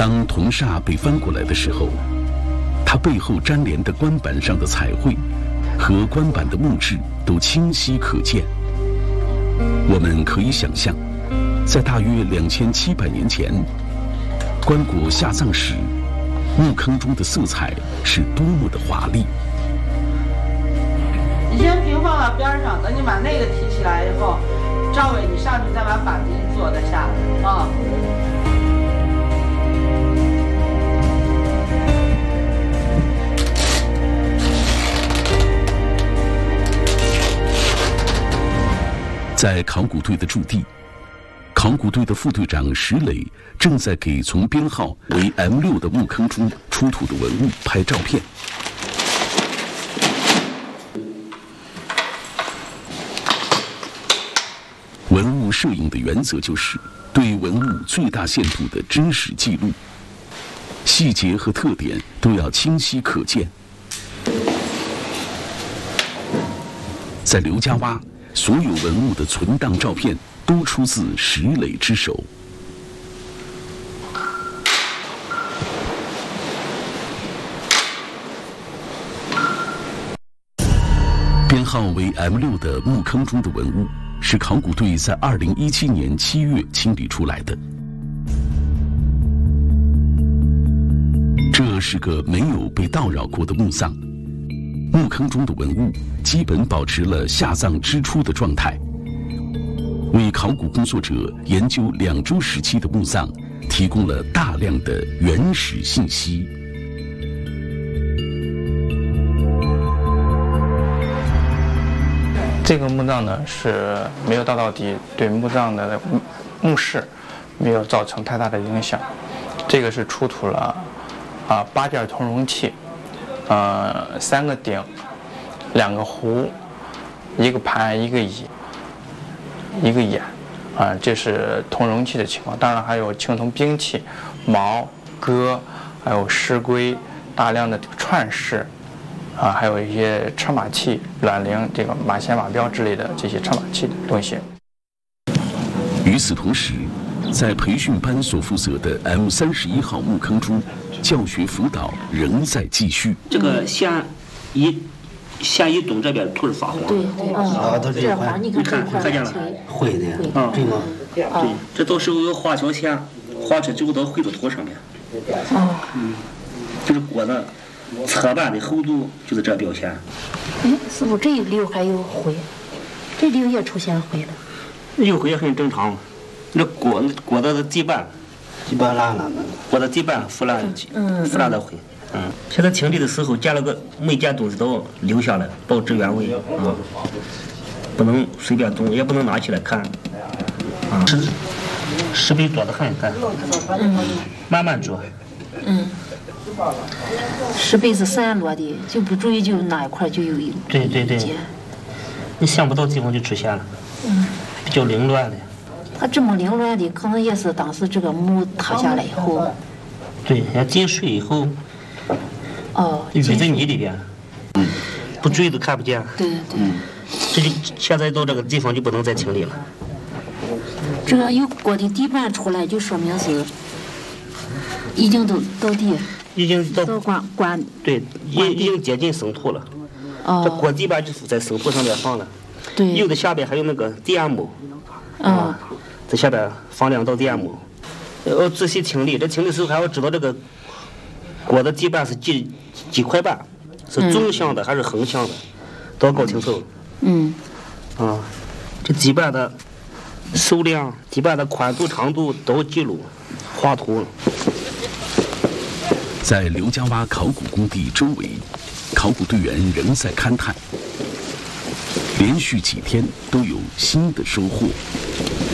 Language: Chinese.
当铜煞被翻过来的时候，它背后粘连的棺板上的彩绘和棺板的木质都清晰可见。我们可以想象，在大约2700年前，棺椁下葬时，墓坑中的色彩是多么的华丽。 你先平放到边上，等你把那个提起来以后，赵伟，你上去再把板子一坐再下来啊。 在考古队的驻地，考古队的副队长石磊正在给从编号为 M6的墓坑中出土的文物拍照片。文物摄影的原则就是对文物最大限度的真实记录，细节和特点都要清晰可见。在刘家洼，所有文物的存档照片都出自石磊之手。编号为 M6的墓坑中的文物，是考古队在2017年7月清理出来的。这是个没有被盗扰过的墓葬，墓坑中的文物基本保持了下葬之初的状态，为考古工作者研究2周时期的墓葬提供了大量的原始信息。 这个墓葬呢是没有盗到底，对墓葬的墓室没有造成太大的影响。这个是出土了8件铜容器，3个鼎，2个壶，1个盘，1个椅，1个眼，这是铜容器的情况。当然还有青铜兵器，矛、戈，还有石龟，大量的串饰。还有一些车马器、卵铃、这个马衔马标之类的这些车马器的东西。 与此同时，在培训班所负责的 M31号墓坑中，教学辅导仍在继续。 这个线一动，这边土是发黄。 对，它这块你看见了， 灰的，这个对，这到时候要画小线，画出之后都绘到土上面。就是锅的侧板的厚度就是这表现。 师傅，这一溜还有灰，这溜也出现灰了。 有灰也很正常。这锅的底板烂了， 锅的底板腐烂的灰。现在清理的时候加了个每件东西都留下来，保持原位不能随便动，也不能拿起来看。石碑做得很，看，慢慢做。 石碑是散落的，就不注意就那一块就有一对，你想不到地方就出现了，比较凌乱的。 它这么凌乱的，可能也是当时这个墓塌下来以后， 对，要进水以后，淤在泥里边，不注意都看不见。 对， 这就现在到这个地方就不能再清理了。 这个有锅的底板出来，就说明是已经都到底， 已经到棺对，已经接近生土了。这锅底板就是在生土上面放的。 对， 有的下边还有那个垫木。在下边放2道垫木。要仔细清理，这清理时候还要知道这个锅的底板是几块板，是纵向的还是横向的，都要搞清楚。这底板的数量、底板的宽度、长度都要记录，画图。 在刘家洼考古工地周围，考古队员仍在勘探，连续几天都有新的收获。